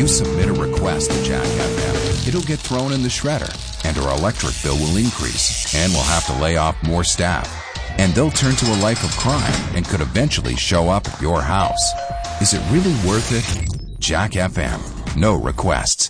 you submit a request to Jack FM, it'll get thrown in the shredder, and our electric bill will increase, and we'll have to lay off more staff. And they'll turn to a life of crime and could eventually show up at your house. Is it really worth it? Jack FM. No requests.